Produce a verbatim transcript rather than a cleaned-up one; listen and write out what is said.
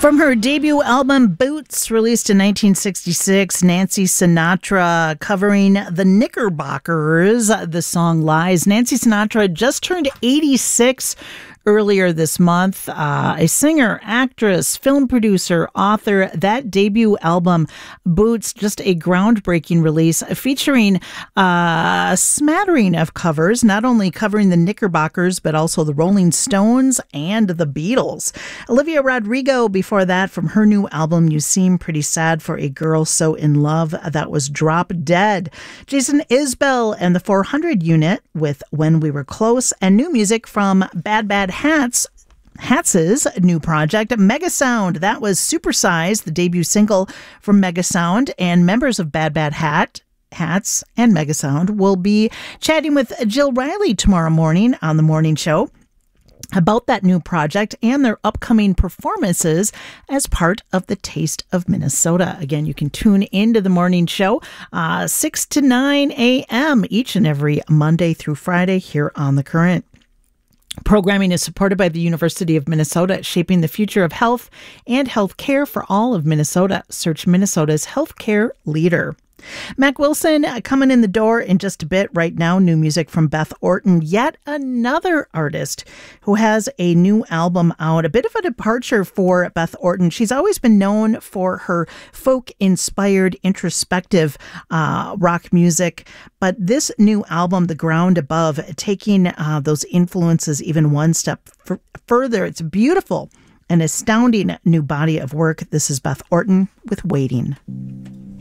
From her debut album, Boots, released in nineteen sixty-six, Nancy Sinatra covering the Knickerbockers, the song Lies. Nancy Sinatra just turned eighty-six earlier this month. Uh, a singer, actress, film producer, author. That debut album, Boots, just a groundbreaking release featuring uh, a smattering of covers, not only covering the Knickerbockers, but also the Rolling Stones and the Beatles. Olivia Rodrigo, before that, from her new album, You Seem Pretty Sad for a Girl So in Love, that was Drop Dead. Jason Isbell and the four hundred Unit with When We Were Close, and new music from Bad Bad Hats. Hats' new project, Mega Sound. That was Supersize, the debut single from Mega Sound, and members of Bad Bad Hat, Hats, and Mega Sound will be chatting with Jill Riley tomorrow morning on the morning show about that new project and their upcoming performances as part of the Taste of Minnesota. Again, you can tune into the morning show uh, six to nine a.m. each and every Monday through Friday here on The Current. Programming is supported by the University of Minnesota, shaping the future of health and health care for all of Minnesota. Search Minnesota's healthcare leader. Mac Wilson uh, coming in the door in just a bit. Right now, new music from Beth Orton, yet another artist who has a new album out. A bit of a departure for Beth Orton. She's always been known for her folk-inspired, introspective uh, rock music, but this new album, The Ground Above, taking uh, those influences even one step f- further. It's beautiful, an astounding new body of work. This is Beth Orton with Waiting.